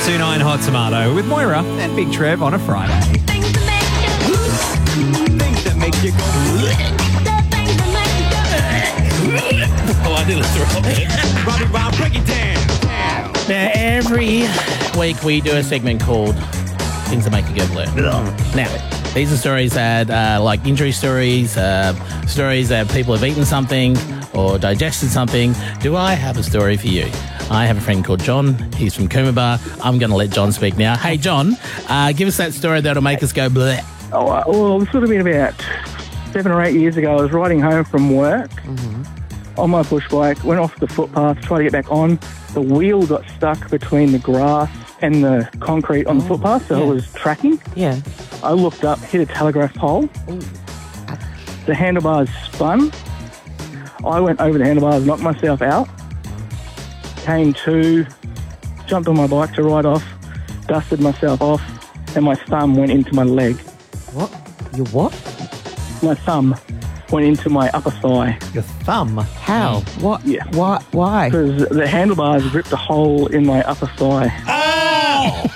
1029 Hot Tomato with Moira and Big Trev on a Friday. Things that make you go. Oh, I nearly threw up. Robbie Rob, break it down. Now, every week we do a segment called Things That Make You Go Blue. Now, these are stories that like injury stories, stories that people have eaten something or digested something. Do I have a story for you? I have a friend called John. He's from Coomera. I'm going to let John speak now. Hey, John, give us that story that'll make us go bleh. Oh, well, this would have been about 7 or 8 years ago. I was riding home from work on my push bike, went off the footpath, tried to get back on. The wheel got stuck between the grass and the concrete on the footpath, so it was tracking. Yeah. I looked up, hit a telegraph pole. The handlebars spun. I went over the handlebars, knocked myself out. Came to, jumped on my bike to ride off, dusted myself off, and my thumb went into my leg. What? Your what? My thumb went into my upper thigh. Your thumb? How? What? Yeah. Why? Because the handlebars ripped a hole in my upper thigh. Oh!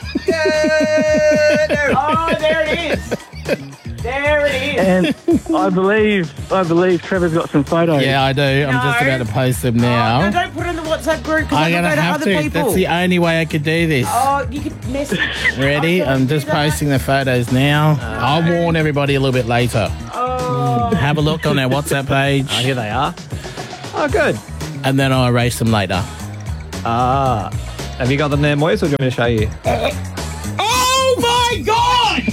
Oh, there it is. There it is. And I believe Trevor's got some photos. Yeah, I do. I'm just about to post them now. No, don't put it in the WhatsApp group because I'm I going to can go to have other to. people. That's the only way I could do this. Oh, you could message. Ready? I'm just posting the photos now. I'll warn everybody a little bit later. Oh. Have a look on our WhatsApp page. Oh, here they are. Oh, good. And then I'll erase them later. Ah. Have you got them there, Moise, or do you want me to show you? Oh my God!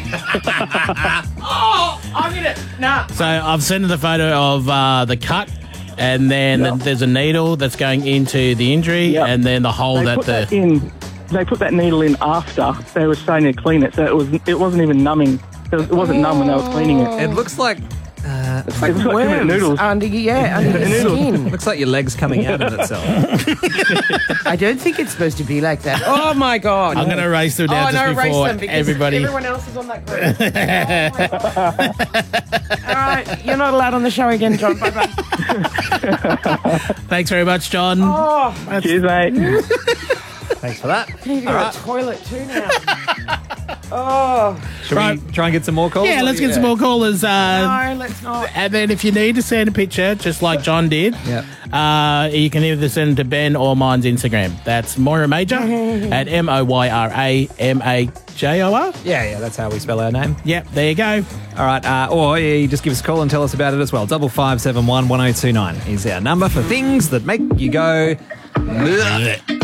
Oh, I'm going to... Nah. So I've sent the photo of the cut, and then there's a needle that's going into the injury, Yep. and then the hole They that put that in. They put that needle in after they were starting to clean it, so it wasn't even numbing. It wasn't numb when they were cleaning it. It looks like... It's like It looks like 2 minute noodles. under the Noodles. skin. looks like your leg's coming out of itself. I don't think it's supposed to be like that. Oh, my God. I'm going to erase them now Oh, no, just erase before them because everybody. everyone else is on that group. All right, you're not allowed on the show again, John. Bye-bye. Thanks very much, John. Oh, Cheers, mate. Thanks for that. I need to go to the toilet too now. Oh. Should we try and get some more calls? Yeah, let's get some more callers. No, let's not. And then if you need to send a picture, just like John did, you can either send it to Ben or mine's Instagram. That's Moira Major at MOYRAMAJOR. Yeah, that's how we spell our name. Yep, there you go. All right, or you just give us a call and tell us about it as well. 5571 1029 is our number for things that make you go... Bleh.